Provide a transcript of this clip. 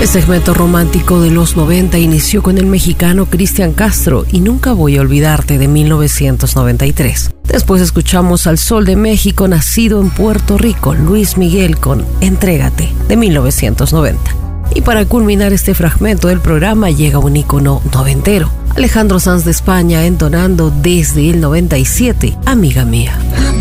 El segmento romántico de los 90 inició con el mexicano Cristian Castro y Nunca voy a olvidarte de 1993. Después escuchamos al Sol de México, nacido en Puerto Rico, Luis Miguel con Entrégate de 1990. Y para culminar este fragmento del programa llega un ícono noventero, Alejandro Sanz de España entonando desde el 97, Amiga Mía.